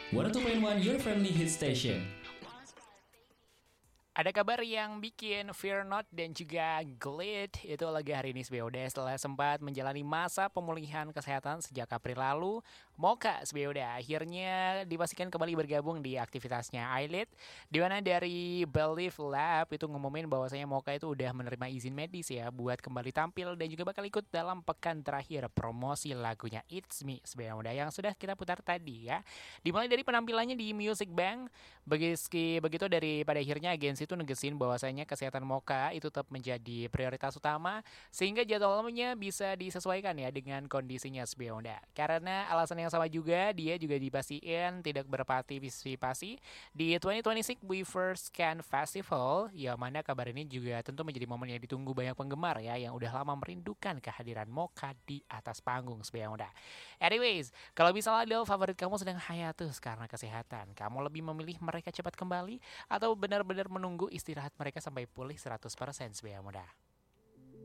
102.1 Your Family Hit Station. Ada kabar yang bikin Fear Not dan juga Glid itu lagi hari ini SBOD setelah sempat menjalani masa pemulihan kesehatan sejak April lalu. Mocha SBOD akhirnya dipastikan kembali bergabung di aktivitasnya iLead, di mana dari Belief Lab itu ngumumin bahwasanya Mocha itu udah menerima izin medis ya buat kembali tampil dan juga bakal ikut dalam pekan terakhir promosi lagunya It's Me SBOD yang sudah kita putar tadi ya. Dimulai dari penampilannya di Music Bank, begitu dari pada akhirnya agensi itu negesin bahwasanya kesehatan Mocha itu tetap menjadi prioritas utama sehingga jadwalnya bisa disesuaikan ya dengan kondisinya Honda. Karena alasan yang sama juga dia juga dipastikan tidak berpartisipasi di 2026 We First Can Festival, yang mana kabar ini juga tentu menjadi momen yang ditunggu banyak penggemar ya yang udah lama merindukan kehadiran Mocha di atas panggung Honda. Anyways, kalau misalnya idol favorit kamu sedang hiatus karena kesehatan, kamu lebih memilih mereka cepat kembali atau benar-benar menunggu istirahat mereka sampai pulih 100% Muda?